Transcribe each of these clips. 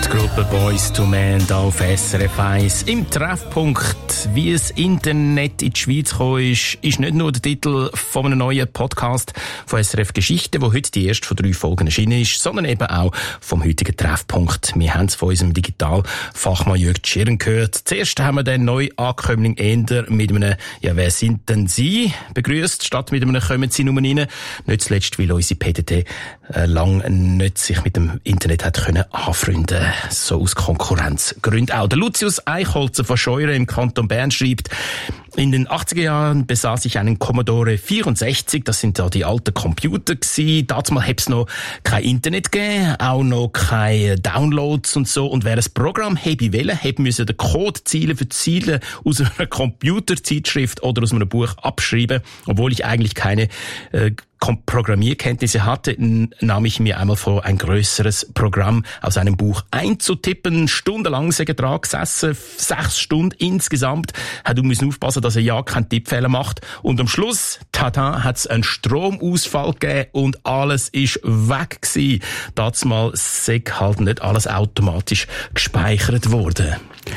Die Gruppe Boyz II Men auf SRF 1. Im Treffpunkt, wie das Internet in die Schweiz gekommen ist nicht nur der Titel von einem neuen Podcast von SRF Geschichte, wo heute die erste von 3 Folgen erschienen ist, sondern eben auch vom heutigen Treffpunkt. Wir haben es von unserem Digitalfachmann Jürg Tschirn gehört. Zuerst haben wir den Neuankömmling eher mit einem «Ja, wer sind denn Sie?» begrüßt, statt mit einem «Kommen Sie nur rein». Nicht zuletzt, weil unsere PTT lang nicht sich mit dem Internet hat können anfreunden, so aus Konkurrenzgründen auch. Der Lucius Eichholzer von Scheuren im Kanton Bern schreibt: In den 80er Jahren besaß ich einen Commodore 64, das sind da die alten Computer gewesen. Damals hat es noch kein Internet gegeben, auch noch keine Downloads und so. Und wer ein Programm hätte wollen, hätte müssen den Code Ziele für Ziele aus einer Computerzeitschrift oder aus einem Buch abschreiben, obwohl ich eigentlich keine Programmierkenntnisse hatte, nahm ich mir einmal vor, ein grösseres Programm aus einem Buch einzutippen. Stundenlang sind wir dran gesessen, 6 Stunden insgesamt. Du musst aufpassen, dass er ja keinen Tippfehler macht. Und am Schluss, tada, hat es einen Stromausfall gegeben und alles ist weg gewesen. Damals sei halt nicht alles automatisch gespeichert worden.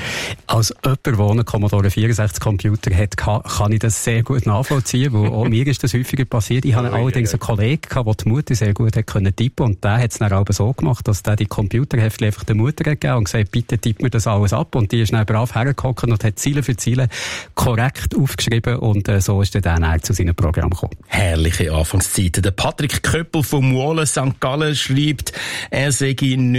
Als jemand, der einen Commodore 64 Computer hat, kann ich das sehr gut nachvollziehen, weil auch mir ist das häufiger passiert. Ich hatte allerdings einen Kollegen, der die Mutter sehr gut hat können tippen, und der hat es dann aber so gemacht, dass der die Computerheftchen einfach der Mutter gegeben und gesagt, bitte tipp mir das alles ab, und die ist dann brav hergehockt und hat Ziele für Ziele korrekt aufgeschrieben, und so ist dann zu seinem Programm gekommen. Herrliche Anfangszeiten. Der Patrick Köppel vom Wohlen St. Gallen schreibt, er sei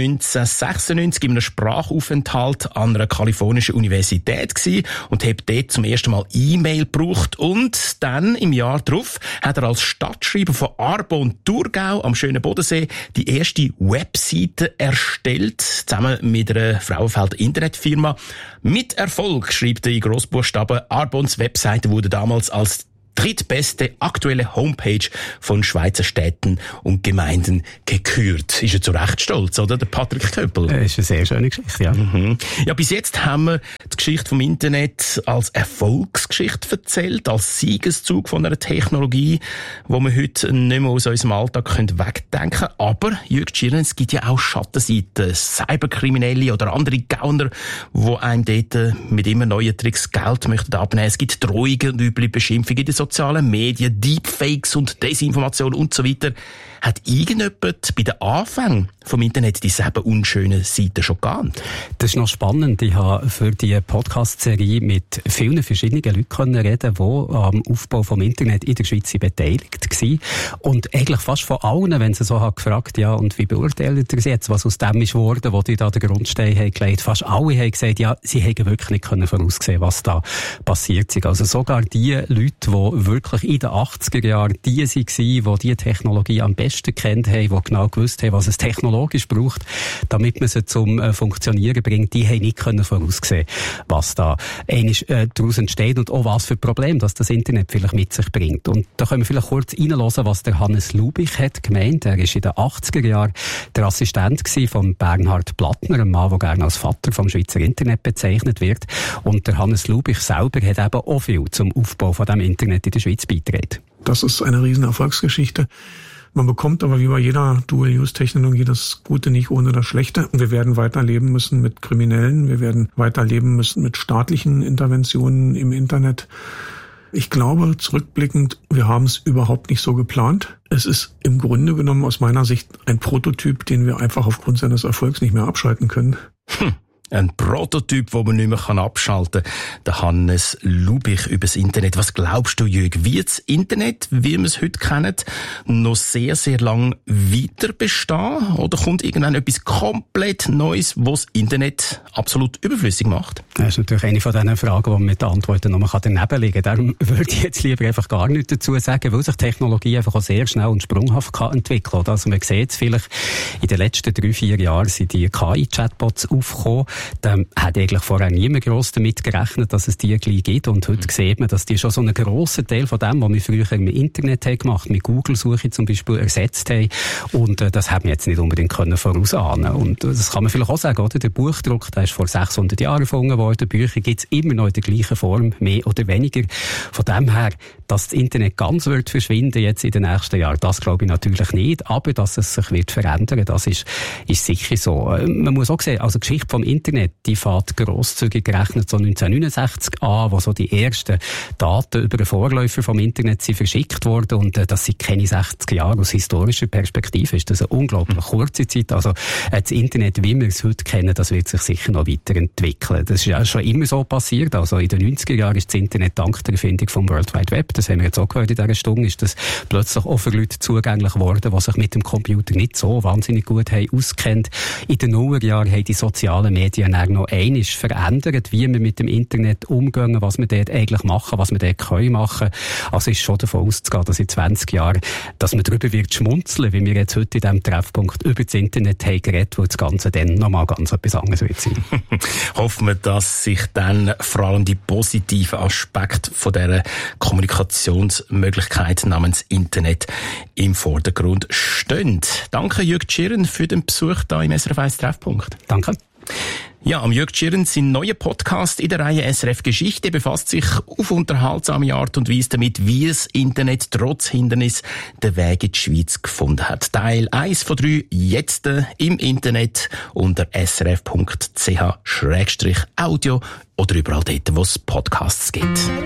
1996 in einem Sprachaufenthalt an einer kalifornischen Universität gewesen und hat dort zum ersten Mal E-Mail gebraucht, und dann im Jahr darauf hat er als Stadtschreiber von Arbon Thurgau am schönen Bodensee die erste Webseite erstellt, zusammen mit einer Frauenfelder Internetfirma. Mit Erfolg, schreibt er in Grossbuchstaben. Arbons Webseite wurde damals als drittbeste aktuelle Homepage von Schweizer Städten und Gemeinden gekürt. Ist er zu Recht stolz, oder, der Patrick Köppel? Das ist eine sehr schöne Geschichte, ja. Ja, bis jetzt haben wir die Geschichte vom Internet als Erfolgsgeschichte erzählt, als Siegeszug von einer Technologie, wo wir heute nicht mehr aus unserem Alltag wegdenken können. Aber, Jürg Tschirn, es gibt ja auch Schattenseiten, Cyberkriminelle oder andere Gauner, die einem dort mit immer neuen Tricks Geld möchten abnehmen. Es gibt Drohungen und üble Beschimpfungen in den sozialen Medien, Deepfakes und Desinformation und so weiter. Hat irgendjemand bei den Anfängen vom Internet diese eben unschönen Seiten schon geahnt? Das ist noch spannend. Ich habe für die Podcast-Serie mit vielen verschiedenen Leuten reden, die am Aufbau vom Internet in der Schweiz beteiligt waren. Und eigentlich fast von allen, wenn sie so haben gefragt, ja, und wie beurteilt ihr es jetzt, was aus dem ist geworden, wo die da den Grundstein haben gelegt? Fast alle haben gesagt, ja, sie hätten wirklich nicht voraussehen, was da passiert ist. Also sogar die Leute, die wirklich in den 80er Jahren die waren, die Technologie am besten kennt haben, die genau gewusst haben, was es technologisch braucht, damit man sie zum Funktionieren bringt, die haben nicht voraussehen, was da daraus entsteht und auch was für Probleme das Internet vielleicht mit sich bringt. Und da können wir vielleicht kurz reinhören, was der Hannes Lubich hat gemeint. Er war in den 80er Jahren der Assistent von Bernhard Plattner, einem Mann, der gerne als Vater vom Schweizer Internet bezeichnet wird. Und der Hannes Lubich selber hat eben auch viel zum Aufbau von dem Internet in der Schweiz beigetragen. Das ist eine riesen Erfolgsgeschichte. Man bekommt aber wie bei jeder Dual-Use-Technologie das Gute nicht ohne das Schlechte. Wir werden weiterleben müssen mit Kriminellen. Wir werden weiterleben müssen mit staatlichen Interventionen im Internet. Ich glaube, zurückblickend, wir haben es überhaupt nicht so geplant. Es ist im Grunde genommen aus meiner Sicht ein Prototyp, den wir einfach aufgrund seines Erfolgs nicht mehr abschalten können. Ein Prototyp, den man nicht mehr abschalten kann. Der Hannes Lubich über das Internet. Was glaubst du, Jürg? Wird das Internet, wie wir es heute kennen, noch sehr, sehr lang weiter bestehen? Oder kommt irgendwann etwas komplett Neues, was das Internet absolut überflüssig macht? Das ist natürlich eine von diesen Fragen, die man mit den Antworten noch daneben liegen kann. Darum würde ich jetzt lieber einfach gar nichts dazu sagen, weil sich Technologie einfach auch sehr schnell und sprunghaft entwickeln kann. Also man sieht es vielleicht, in den letzten 3-4 Jahren sind die KI-Chatbots aufgekommen. da hat eigentlich vorher niemand gross damit gerechnet, dass es die gleich gibt. Und heute sieht man, dass die schon so einen grossen Teil von dem, was wir früher im Internet haben gemacht, mit Google-Suche zum Beispiel ersetzt haben. Und das haben wir jetzt nicht unbedingt vorausahnen. Und das kann man vielleicht auch sagen, oder? Der Buchdruck, der ist vor 600 Jahren erfunden worden. Bücher gibt es immer noch in der gleichen Form, mehr oder weniger. Von dem her, dass das Internet ganz wird verschwinden jetzt in den nächsten Jahren, das glaube ich natürlich nicht. Aber dass es sich wird verändern, das ist sicher so. Man muss auch sehen, also die Geschichte vom Internet, die fängt grosszügig gerechnet so 1969 an, wo so die ersten Daten über den Vorläufer vom Internet sind verschickt worden. Und das sind keine 60 Jahre. Aus historischer Perspektive ist das eine unglaublich kurze Zeit. Also das Internet, wie wir es heute kennen, das wird sich sicher noch weiterentwickeln. Das ist ja schon immer so passiert. Also in den 90er Jahren ist das Internet dank der Erfindung vom World Wide Web, das haben wir jetzt auch gehört in dieser Stunde, ist das plötzlich auch für Leute zugänglich geworden, die sich mit dem Computer nicht so wahnsinnig gut haben auskennt. In den Nullerjahren haben die sozialen Medien auch noch einmal verändert, wie wir mit dem Internet umgehen, was wir dort eigentlich machen, was wir dort können machen. Also ist schon davon auszugehen, dass in 20 Jahren, dass man darüber wird schmunzeln, wie wir jetzt heute in diesem Treffpunkt über das Internet haben geredet, wo das Ganze dann nochmal ganz etwas anderes wird sein. Hoffen wir, dass sich dann vor allem die positiven Aspekte von dieser Kommunikationsmöglichkeit namens Internet im Vordergrund stehen. Danke Jürg Tschirren für den Besuch hier im SRF 1 Treffpunkt. Danke. Ja, am Jürg Tschirren, sein neuer Podcast in der Reihe SRF Geschichte befasst sich auf unterhaltsame Art und Weise damit, wie das Internet trotz Hindernis den Weg in die Schweiz gefunden hat. Teil 1 von 3 jetzt im Internet unter srf.ch/audio oder überall dort, wo es Podcasts gibt.